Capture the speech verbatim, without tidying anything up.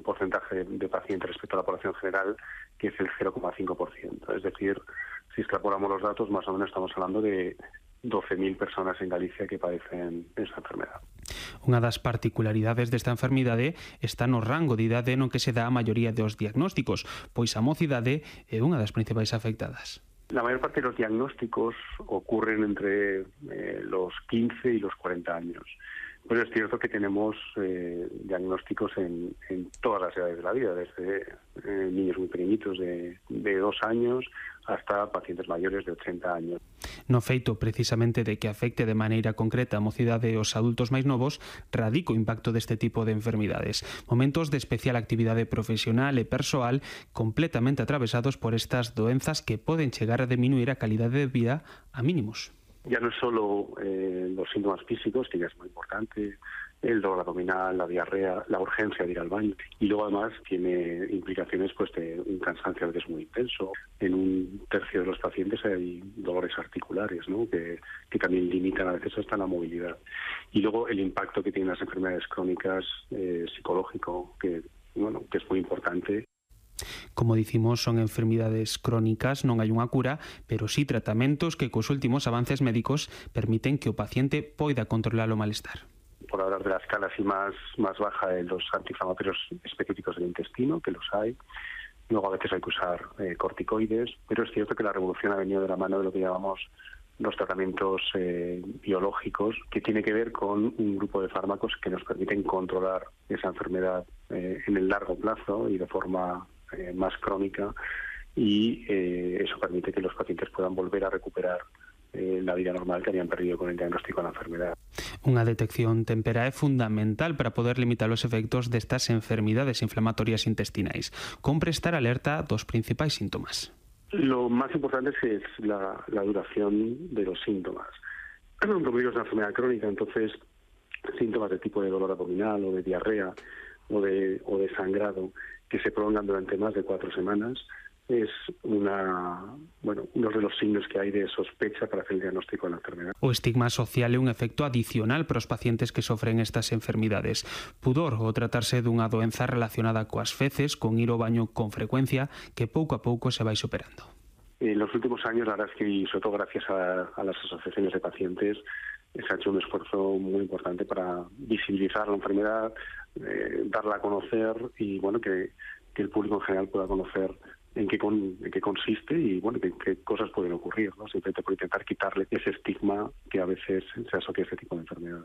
porcentaje de pacientes respecto a la población general que es el cero coma cinco por ciento. Es decir, si extrapolamos los datos, más o menos estamos hablando de doce mil personas en Galicia que padecen esa enfermedad. Unha das particularidades desta enfermidade está no rango de idade no que se dá a maioría dos diagnósticos, pois a mocidade é unha das principais afectadas. La mayor parte de los diagnósticos ocurren entre eh, los quince y los cuarenta años. Pero es cierto que tenemos eh, diagnósticos en, en todas las edades de la vida, desde eh, niños muy pequeñitos de, de dos años hasta pacientes mayores de ochenta años. No feito precisamente de que afecte de maneira concreta a mocidade e os adultos máis novos, radica o impacto deste tipo de enfermidades. Momentos de especial actividade profesional e persoal completamente atravesados por estas doenzas que poden chegar a diminuir a calidade de vida a mínimos. Ya no es solo eh, los síntomas físicos, que ya es muy importante, el dolor abdominal, la diarrea, la urgencia de ir al baño. Y luego además tiene implicaciones pues de un cansancio a veces muy intenso. En un tercio de los pacientes hay dolores articulares, ¿no? que, que también limitan a veces hasta la movilidad. Y luego el impacto que tienen las enfermedades crónicas eh, psicológico, que, bueno, que es muy importante. Como dicimos, son enfermidades crónicas, non hai unha cura, pero sí tratamentos que cos últimos avances médicos permiten que o paciente poida controlar o malestar. Por hablar de la escala así más, más baja de los antiinflamatorios específicos del intestino, que los hay. Luego a veces hay que usar eh, corticoides, pero es cierto que la revolución ha venido de la mano de lo que llamamos los tratamientos eh, biológicos, que tiene que ver con un grupo de fármacos que nos permiten controlar esa enfermedad eh, en el largo plazo y de forma eh, más crónica, y eh, eso permite que los pacientes puedan volver a recuperar eh, la vida normal que habían perdido con el diagnóstico de la enfermedad. Unha detección temperá é fundamental para poder limitar os efectos destas enfermidades inflamatorias intestinais. Compre estar alerta dos principais síntomas. Lo más importante es la, la duración de los síntomas. Como digo, es una enfermedad crónica, entonces síntomas de tipo de dolor abdominal o de diarrea o de, o de sangrado que se prolongan durante más de cuatro semanas es una, bueno, uno de los signos que hay de sospecha para hacer el diagnóstico de la enfermedad. O estigma social é un efecto adicional para os pacientes que sofren estas enfermidades. Pudor o tratarse dunha doenza relacionada coas feces, con ir ao baño con frecuencia, que pouco a pouco se vai superando. En los últimos años, la verdad es que, y sobre todo gracias a, a las asociaciones de pacientes, se ha hecho un esfuerzo muy importante para visibilizar la enfermedad, eh, darla a conocer y bueno que, que el público en general pueda conocer en qué, con, en qué consiste y bueno qué, qué cosas pueden ocurrir, ¿no? Simplemente por intentar quitarle ese estigma que a veces se asocia a este tipo de enfermedades.